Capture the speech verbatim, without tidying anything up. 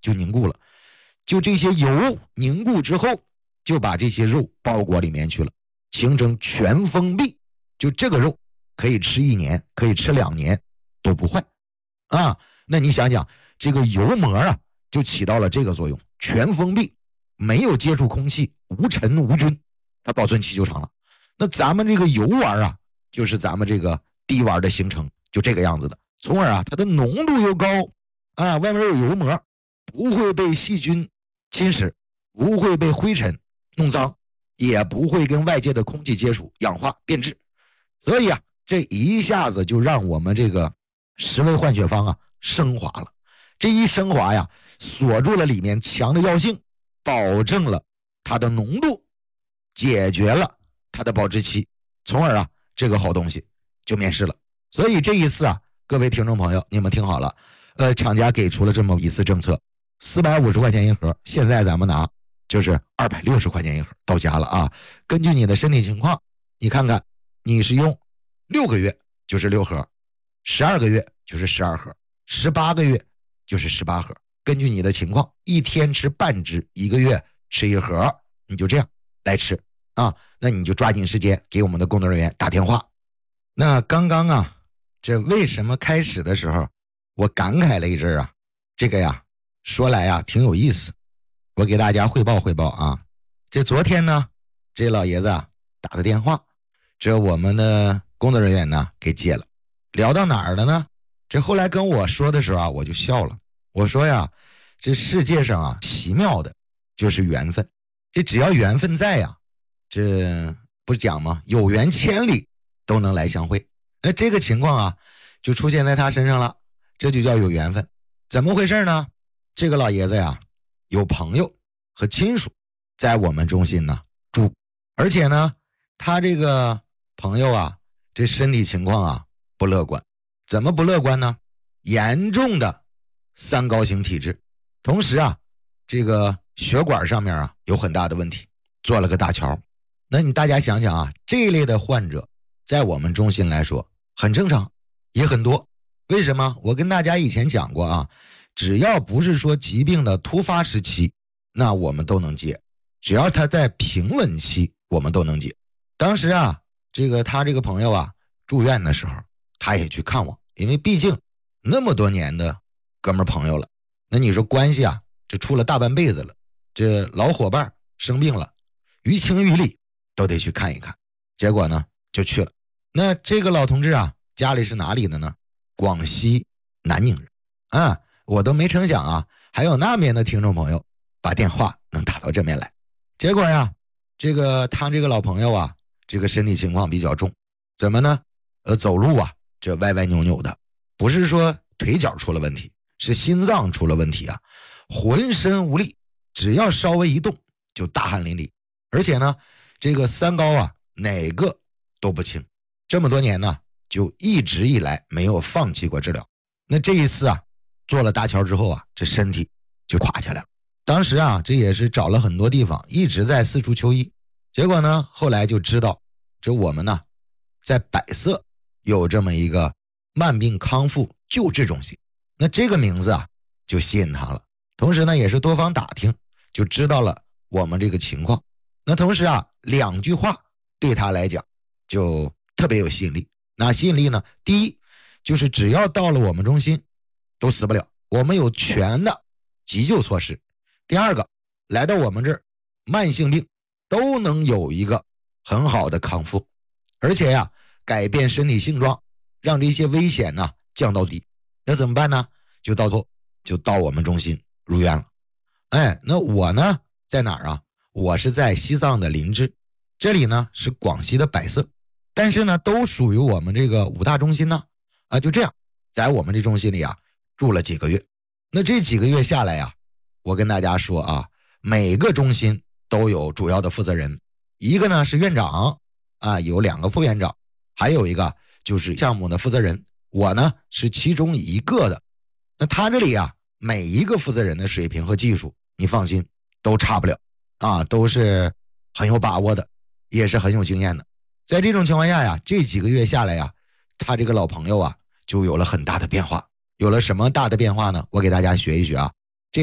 就凝固了，就这些油凝固之后，就把这些肉包裹里面去了，形成全封闭，就这个肉可以吃一年，可以吃两年都不坏啊。那你想想，这个油膜啊，就起到了这个作用，全封闭，没有接触空气，无尘无菌，它保存期就长了。那咱们这个油丸啊，就是咱们这个滴丸的形成，就这个样子的，从而啊，它的浓度又高啊，外面有油膜，不会被细菌侵蚀，不会被灰尘弄脏，也不会跟外界的空气接触氧化变质。所以啊，这一下子就让我们这个十味换血方啊升华了。这一升华呀，锁住了里面强的药性，保证了它的浓度，解决了它的保质期，从而啊，这个好东西就面世了。所以这一次啊，各位听众朋友，你们听好了，呃，厂家给出了这么一次政策，四百五十块钱一盒，现在咱们拿就是二百六十块钱一盒到家了啊。根据你的身体情况，你看看你是用六个月就是六盒，十二个月就是十二盒，十八个月就是十八盒，根据你的情况，一天吃半支，一个月吃一盒，你就这样来吃啊。那你就抓紧时间给我们的工作人员打电话。那刚刚啊，这为什么开始的时候我感慨了一阵啊？这个呀，说来呀挺有意思，我给大家汇报汇报啊。这昨天呢，这老爷子啊打个电话，这我们的工作人员呢给接了，聊到哪儿了呢？这后来跟我说的时候啊，我就笑了。我说呀，这世界上啊，奇妙的就是缘分。这只要缘分在呀，这不讲吗？有缘千里都能来相会。那这个情况啊，就出现在他身上了，这就叫有缘分。怎么回事呢？这个老爷子呀，有朋友和亲属在我们中心呢住，而且呢，他这个朋友啊，这身体情况啊不乐观。怎么不乐观呢？严重的三高型体质，同时啊，这个血管上面啊有很大的问题，做了个搭桥。那你大家想想啊，这一类的患者在我们中心来说很正常，也很多。为什么？我跟大家以前讲过啊，只要不是说疾病的突发时期，那我们都能接，只要他在平稳期我们都能接。当时啊，这个他这个朋友啊住院的时候，他也去看我，因为毕竟那么多年的哥们朋友了，那你说关系啊，这处了大半辈子了，这老伙伴生病了，于情于理都得去看一看。结果呢就去了。那这个老同志啊，家里是哪里的呢？广西南宁人啊。我都没成想啊，还有那边的听众朋友把电话能打到这边来。结果呀，这个他这个老朋友啊，这个身体情况比较重，怎么呢？呃，走路啊，这歪歪扭扭的，不是说腿脚出了问题，是心脏出了问题啊，浑身无力，只要稍微一动就大汗淋漓，而且呢，这个三高啊，哪个都不轻，这么多年呢，就一直以来没有放弃过治疗。那这一次啊，做了搭桥之后啊，这身体就垮下来了。当时啊，这也是找了很多地方，一直在四处求医。结果呢，后来就知道，这我们呢，在百色有这么一个慢病康复救治中心。那这个名字啊，就吸引他了。同时呢，也是多方打听，就知道了我们这个情况。那同时啊，两句话对他来讲就特别有吸引力。哪吸引力呢？第一，就是只要到了我们中心都死不了，我们有全的急救措施。第二个，来到我们这儿，慢性病都能有一个很好的康复，而且呀，改变身体性状，让这些危险呢降到低。那怎么办呢？就到头就到我们中心入院了。哎，那我呢在哪儿啊？我是在西藏的林芝，这里呢是广西的百色，但是呢都属于我们这个五大中心呢。啊，就这样，在我们这中心里啊住了几个月。那这几个月下来呀、啊，我跟大家说啊，每个中心都有主要的负责人，一个呢是院长啊，有两个副院长，还有一个就是项目的负责人，我呢是其中一个的。那他这里啊，每一个负责人的水平和技术，你放心，都差不了啊，都是很有把握的，也是很有经验的。在这种情况下呀，这几个月下来呀，他这个老朋友啊，就有了很大的变化。有了什么大的变化呢？我给大家学一学啊。